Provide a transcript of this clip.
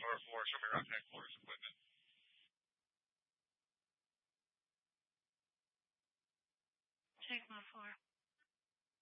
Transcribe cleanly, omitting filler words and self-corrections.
lower floor. Show me around 10 floors equipment. Second floor.